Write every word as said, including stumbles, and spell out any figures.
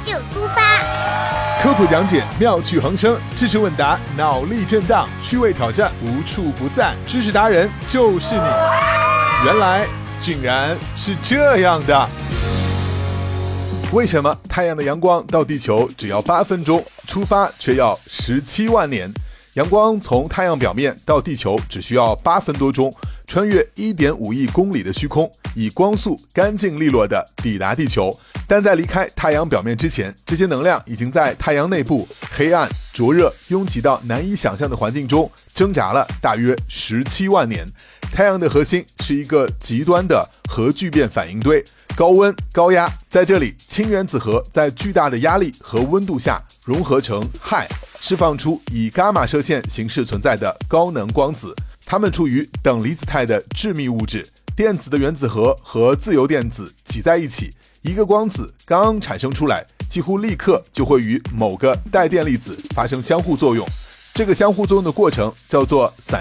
就出发。 科普讲解，妙趣横生，知识问答，脑力震荡，趣味挑战，无处不在。知识达人就是你。原来竟然是这样的。为什么太阳的阳光到地球只要八分钟，出发却要十七万年？阳光从太阳表面到地球只需要八分多钟，穿越 一点五亿公里的虚空，以光速干净利落地抵达地球。但在离开太阳表面之前，这些能量已经在太阳内部黑暗、灼热、拥挤到难以想象的环境中挣扎了大约十七万年。太阳的核心是一个极端的核聚变反应堆，高温高压，在这里氢原子核在巨大的压力和温度下融合成氦，释放出以伽马射线形式存在的高能光子。它们处于等离子态的致密物质，电子的原子核和自由电子挤在一起，一个光子刚产生出来，几乎立刻就会与某个带电粒子发生相互作用。这个相互作用的过程叫做散